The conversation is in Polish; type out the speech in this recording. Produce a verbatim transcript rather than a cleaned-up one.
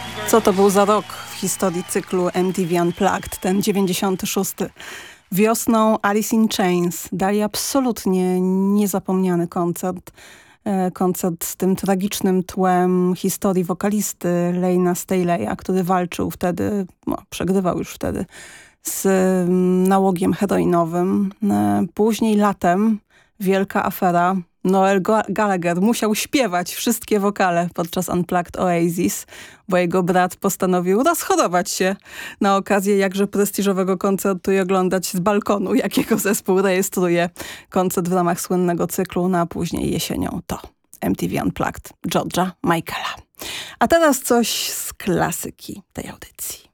Co to był za rok w historii cyklu M T V Unplugged, ten dziewięćdziesiąty szósty. Wiosną Alice in Chains dali absolutnie niezapomniany koncert. Koncert z tym tragicznym tłem historii wokalisty Layna Staleya, który walczył wtedy, no, przegrywał już wtedy z nałogiem heroinowym. Później latem wielka afera. Noel Gallagher musiał śpiewać wszystkie wokale podczas Unplugged Oasis, bo jego brat postanowił rozchorować się na okazję jakże prestiżowego koncertu i oglądać z balkonu, jakiego zespół rejestruje koncert w ramach słynnego cyklu, no a później jesienią to M T V Unplugged George'a Michaela. A teraz coś z klasyki tej audycji.